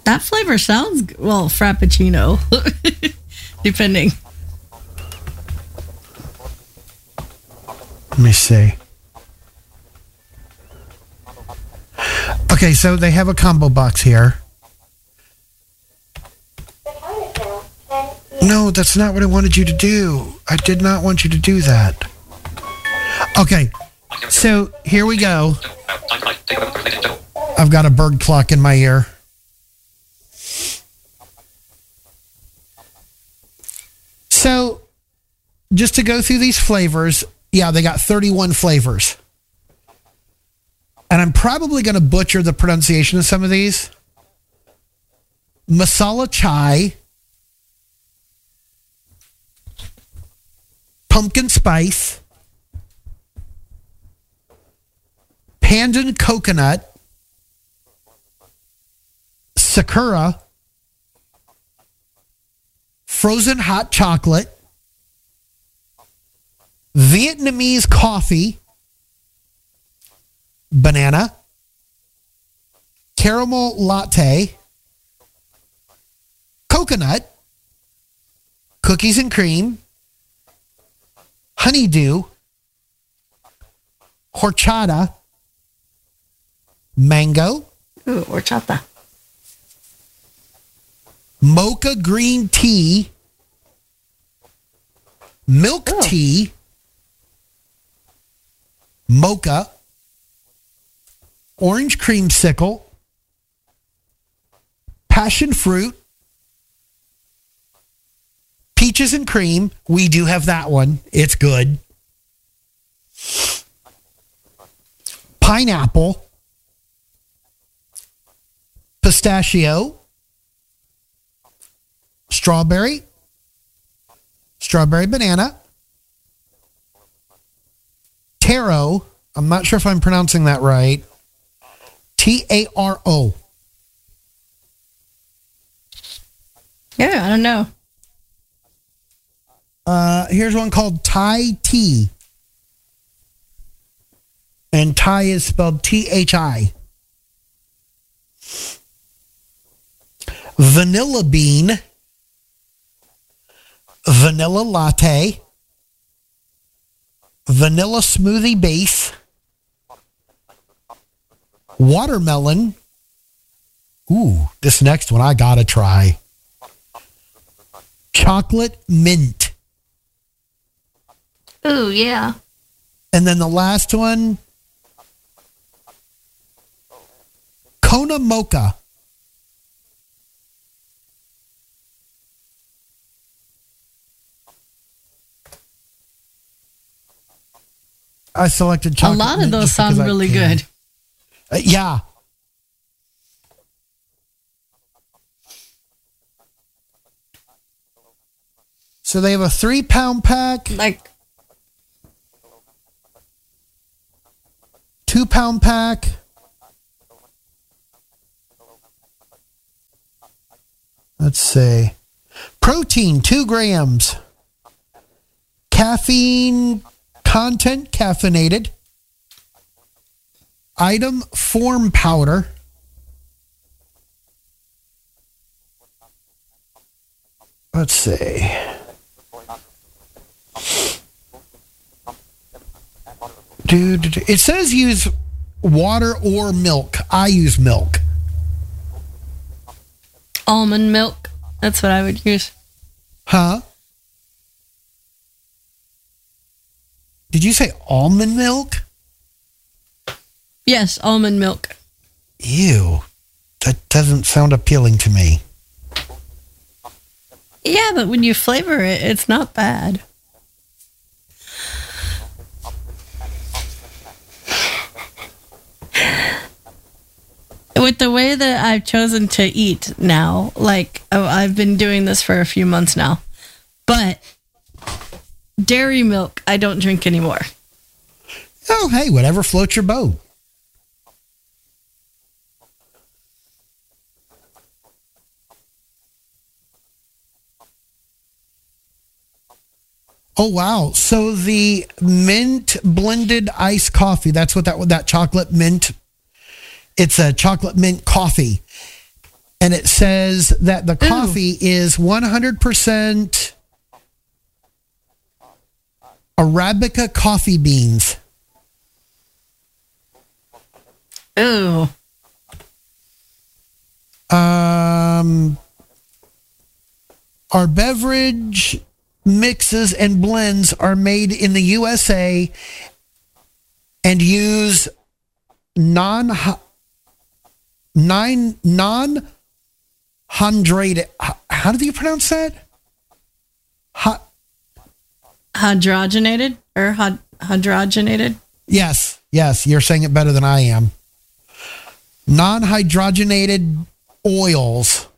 That flavor sounds, well, Frappuccino, depending. Let me see. Okay, so they have a combo box here. No, that's not what I wanted you to do. I did not want you to do that. Okay, so here we go. I've got a bird clock in my ear. So, just to go through these flavors, yeah, they got 31 flavors. And I'm probably going to butcher the pronunciation of some of these. Masala chai, pumpkin spice, pandan coconut, sakura, frozen hot chocolate, Vietnamese coffee, banana, caramel latte, coconut, cookies and cream, honeydew, horchata, mango, Ooh, horchata. mocha green tea, milk tea, mocha, orange creamsicle, passion fruit, peaches and cream. We do have that one. It's good. Pineapple, pistachio, strawberry banana, taro. I'm not sure if I'm pronouncing that right. Taro. Yeah, I don't know. Here's one called Thai tea. And Thai is spelled Thi. Vanilla bean. Vanilla latte. Vanilla smoothie base. Watermelon. Ooh, this next one I gotta try. Chocolate mint. Ooh, yeah. And then the last one, Kona mocha. I selected chocolate. A lot of mint those just sound because I really can. good. Yeah. So they have a 3-pound pack, Like, 2-pound pack. Let's see. Protein, 2 grams. Caffeine content, caffeinated. Item, form powder. Let's see. It says use water or milk. I use milk. almond milk. That's what I would use. Huh? Did you say almond milk? Yes, almond milk. Ew. That doesn't sound appealing to me. Yeah, but when you flavor it, it's not bad. With the way that I've chosen to eat now, like I've been doing this for a few months now, but dairy milk I don't drink anymore. Oh, hey, whatever floats your boat. Oh, wow. So the mint blended iced coffee, that's what that chocolate mint, it's a chocolate mint coffee. And it says that the coffee is 100% Arabica coffee beans. Ooh. Our beverage mixes and blends are made in the USA and use non-hydrated. How do you pronounce that? Hydrogenated or hydrogenated? Yes, you're saying it better than I am. Non-hydrogenated oils.